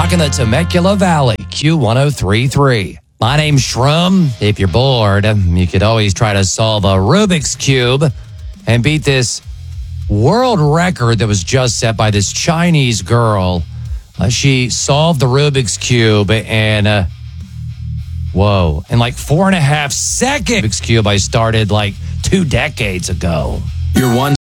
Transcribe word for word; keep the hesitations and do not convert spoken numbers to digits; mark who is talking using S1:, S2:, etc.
S1: rocking the Temecula Valley, Q ten thirty-three. My name's Shrum. If you're bored, you could always try to solve a Rubik's Cube and beat this world record that was just set by this Chinese girl. Uh, she solved the Rubik's Cube and, uh, whoa, in like four and a half seconds. Rubik's Cube I started like two decades ago.
S2: Your one